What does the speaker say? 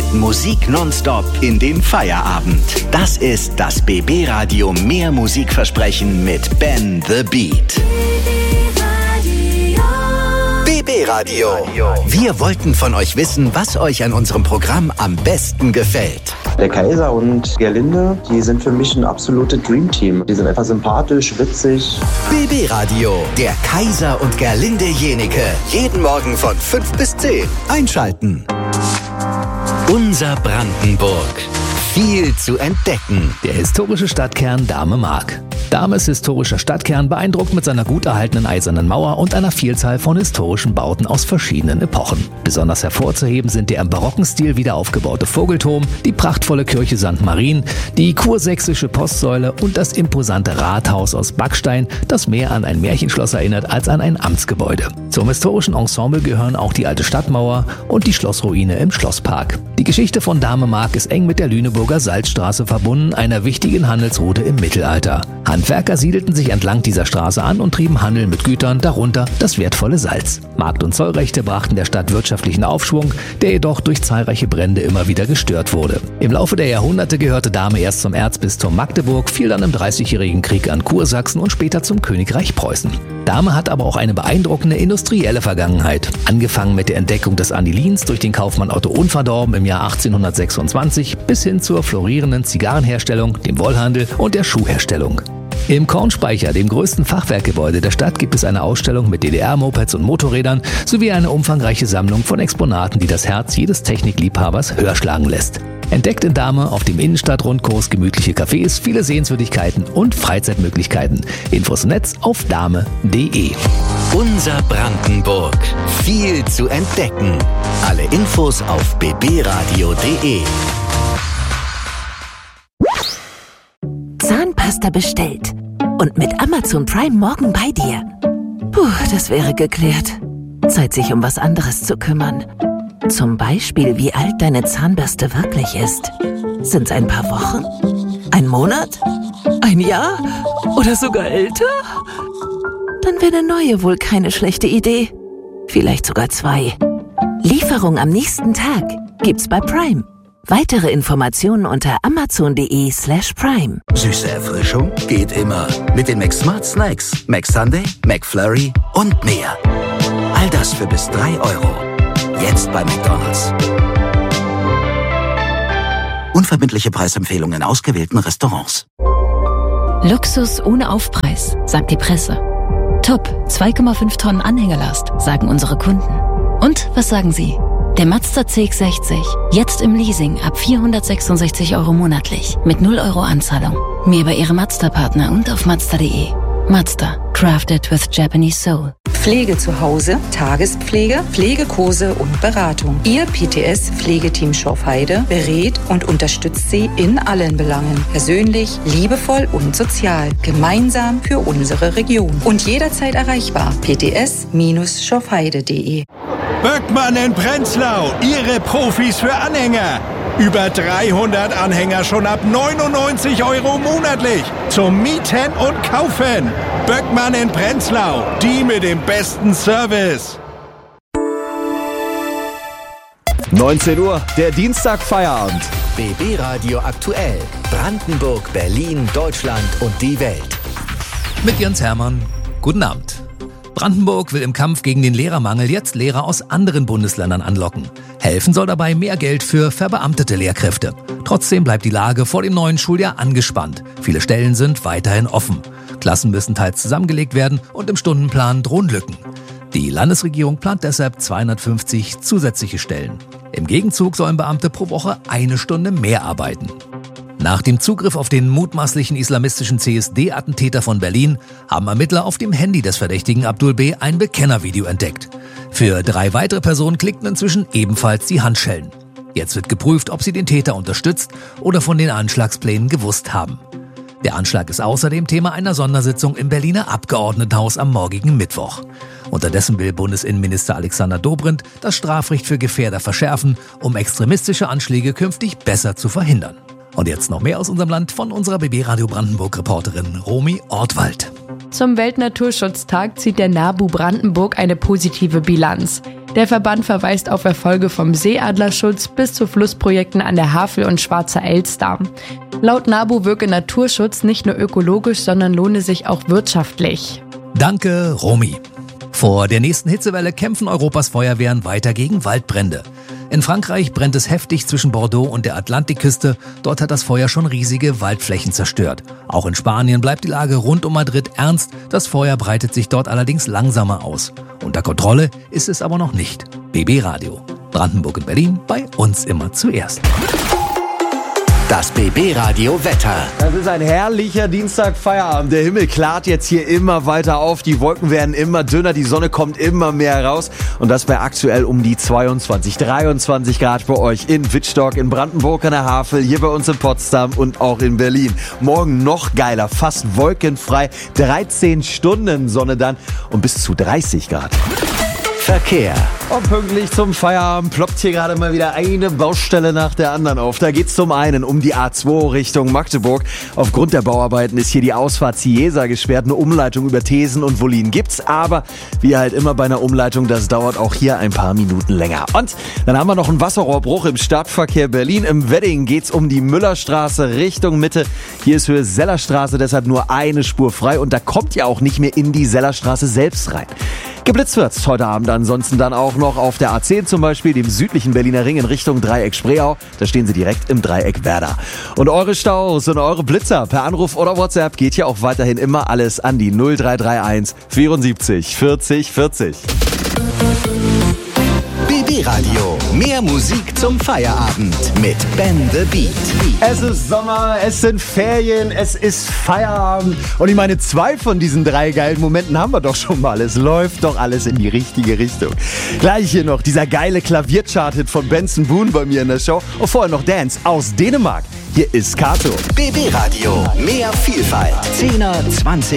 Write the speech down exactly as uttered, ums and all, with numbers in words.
Musik nonstop in den Feierabend. Das ist das B B-Radio Mehr Musikversprechen mit Ben The Beat. B B-Radio. Wir wollten von euch wissen, was euch an unserem Programm am besten gefällt. Der Kaiser und Gerlinde, die sind für mich ein absolutes Dreamteam. Die sind einfach sympathisch, witzig. B B-Radio, der Kaiser und Gerlinde Jenike. Jeden Morgen von fünf bis zehn. Einschalten. Unser Brandenburg. Viel zu entdecken. Der historische Stadtkern Dahme-Mark. Dahmes historischer Stadtkern beeindruckt mit seiner gut erhaltenen eisernen Mauer und einer Vielzahl von historischen Bauten aus verschiedenen Epochen. Besonders hervorzuheben sind der im barocken Stil wieder aufgebaute Vogelturm, die prachtvolle Kirche Sankt Marien, die kursächsische Postsäule und das imposante Rathaus aus Backstein, das mehr an ein Märchenschloss erinnert als an ein Amtsgebäude. Zum historischen Ensemble gehören auch die alte Stadtmauer und die Schlossruine im Schlosspark. Die Geschichte von Dahme-Mark ist eng mit der Lüneburger Salzstraße verbunden, einer wichtigen Handelsroute im Mittelalter. Handwerker siedelten sich entlang dieser Straße an und trieben Handel mit Gütern, darunter das wertvolle Salz. Markt- und Zollrechte brachten der Stadt wirtschaftlichen Aufschwung, der jedoch durch zahlreiche Brände immer wieder gestört wurde. Im Laufe der Jahrhunderte gehörte Dahme erst zum Erzbistum Magdeburg, fiel dann im Dreißigjährigen Krieg an Kursachsen und später zum Königreich Preußen. Dahme hat aber auch eine beeindruckende industrielle Vergangenheit. Angefangen mit der Entdeckung des Anilins durch den Kaufmann Otto Unverdorben im Jahr achtzehnhundertsechsundzwanzig bis hin zur florierenden Zigarrenherstellung, dem Wollhandel und der Schuhherstellung. Im Kornspeicher, dem größten Fachwerkgebäude der Stadt, gibt es eine Ausstellung mit D D R-Mopeds und Motorrädern sowie eine umfangreiche Sammlung von Exponaten, die das Herz jedes Technikliebhabers höher schlagen lässt. Entdeckt in Dahme auf dem Innenstadtrundkurs gemütliche Cafés, viele Sehenswürdigkeiten und Freizeitmöglichkeiten. Infos im Netz auf dahme punkt de. Unser Brandenburg. Viel zu entdecken. Alle Infos auf b b radio punkt de. Zahnpasta bestellt. Und mit Amazon Prime morgen bei dir. Puh, das wäre geklärt. Zeit, sich um was anderes zu kümmern. Zum Beispiel, wie alt deine Zahnbürste wirklich ist. Sind's ein paar Wochen? Ein Monat? Ein Jahr? Oder sogar älter? Dann wäre eine neue wohl keine schlechte Idee. Vielleicht sogar zwei. Lieferung am nächsten Tag gibt's bei Prime. Weitere Informationen unter amazon punkt de slash prime. Süße Erfrischung geht immer. Mit den McSmart Snacks, McSunday, McFlurry und mehr. All das für bis drei Euro. Jetzt bei McDonald's. Unverbindliche Preisempfehlungen in ausgewählten Restaurants. Luxus ohne Aufpreis, sagt die Presse. Top, zwei Komma fünf Tonnen Anhängerlast, sagen unsere Kunden. Und was sagen Sie? Der Mazda C X sechzig, jetzt im Leasing ab vierhundertsechsundsechzig Euro monatlich, mit null Euro Anzahlung. Mehr bei Ihrem Mazda-Partner und auf mazda punkt de. Mazda, crafted with Japanese soul. Pflege zu Hause, Tagespflege, Pflegekurse und Beratung. Ihr P T S-Pflegeteam Schorfheide berät und unterstützt Sie in allen Belangen. Persönlich, liebevoll und sozial. Gemeinsam für unsere Region. Und jederzeit erreichbar. p t s schorfheide punkt de. Böckmann in Prenzlau, Ihre Profis für Anhänger. Über dreihundert Anhänger schon ab neunundneunzig Euro monatlich. Zum Mieten und Kaufen. Böckmann in Prenzlau, die mit dem besten Service. neunzehn Uhr, der Dienstag-Feierabend. B B-Radio aktuell. Brandenburg, Berlin, Deutschland und die Welt. Mit Jens Hermann, guten Abend. Brandenburg will im Kampf gegen den Lehrermangel jetzt Lehrer aus anderen Bundesländern anlocken. Helfen soll dabei mehr Geld für verbeamtete Lehrkräfte. Trotzdem bleibt die Lage vor dem neuen Schuljahr angespannt. Viele Stellen sind weiterhin offen. Klassen müssen teils zusammengelegt werden und im Stundenplan drohen Lücken. Die Landesregierung plant deshalb zweihundertfünfzig zusätzliche Stellen. Im Gegenzug sollen Beamte pro Woche eine Stunde mehr arbeiten. Nach dem Zugriff auf den mutmaßlichen islamistischen C S D-Attentäter von Berlin haben Ermittler auf dem Handy des Verdächtigen Abdul B. ein Bekennervideo entdeckt. Für drei weitere Personen klickten inzwischen ebenfalls die Handschellen. Jetzt wird geprüft, ob sie den Täter unterstützt oder von den Anschlagsplänen gewusst haben. Der Anschlag ist außerdem Thema einer Sondersitzung im Berliner Abgeordnetenhaus am morgigen Mittwoch. Unterdessen will Bundesinnenminister Alexander Dobrindt das Strafrecht für Gefährder verschärfen, um extremistische Anschläge künftig besser zu verhindern. Und jetzt noch mehr aus unserem Land von unserer B B-Radio Brandenburg-Reporterin Romy Ortwald. Zum Weltnaturschutztag zieht der NABU Brandenburg eine positive Bilanz. Der Verband verweist auf Erfolge vom Seeadlerschutz bis zu Flussprojekten an der Havel und Schwarzer Elster. Laut NABU wirke Naturschutz nicht nur ökologisch, sondern lohne sich auch wirtschaftlich. Danke, Romy. Vor der nächsten Hitzewelle kämpfen Europas Feuerwehren weiter gegen Waldbrände. In Frankreich brennt es heftig zwischen Bordeaux und der Atlantikküste. Dort hat das Feuer schon riesige Waldflächen zerstört. Auch in Spanien bleibt die Lage rund um Madrid ernst. Das Feuer breitet sich dort allerdings langsamer aus. Unter Kontrolle ist es aber noch nicht. B B Radio. Brandenburg und Berlin, bei uns immer zuerst. Das B B Radio Wetter. Das ist ein herrlicher Dienstagfeierabend. Der Himmel klart jetzt hier immer weiter auf. Die Wolken werden immer dünner. Die Sonne kommt immer mehr heraus. Und das bei aktuell um die zweiundzwanzig, dreiundzwanzig Grad bei euch in Wittstock, in Brandenburg an der Havel, hier bei uns in Potsdam und auch in Berlin. Morgen noch geiler, fast wolkenfrei. dreizehn Stunden Sonne dann und bis zu dreißig Grad. Verkehr. Und pünktlich zum Feierabend ploppt hier gerade mal wieder eine Baustelle nach der anderen auf. Da geht's zum einen um die A zwei Richtung Magdeburg. Aufgrund der Bauarbeiten ist hier die Ausfahrt Ciesa gesperrt. Eine Umleitung über Thesen und Wollin gibt's, aber wie halt immer bei einer Umleitung, das dauert auch hier ein paar Minuten länger. Und dann haben wir noch einen Wasserrohrbruch im Stadtverkehr Berlin. Im Wedding geht's um die Müllerstraße Richtung Mitte. Hier ist Höhe Sellerstraße, deshalb nur eine Spur frei und da kommt ihr auch nicht mehr in die Sellerstraße selbst rein. Geblitzt wird's heute Abend ansonsten dann auch noch auf der A zehn zum Beispiel, dem südlichen Berliner Ring in Richtung Dreieck Spreeau. Da stehen sie direkt im Dreieck Werder. Und eure Staus und eure Blitzer per Anruf oder WhatsApp geht ja auch weiterhin immer alles an die null drei drei eins vierundsiebzig vierzig vierzig. B B Radio. Mehr Musik zum Feierabend mit Ben the Beat. Es ist Sommer, es sind Ferien, es ist Feierabend. Und ich meine, zwei von diesen drei geilen Momenten haben wir doch schon mal. Es läuft doch alles in die richtige Richtung. Gleich hier noch dieser geile Klavierchart-Hit von Benson Boone bei mir in der Show. Und vorher noch Dance aus Dänemark. Hier ist Kato. B B Radio. Mehr Vielfalt. zehner, zwanzig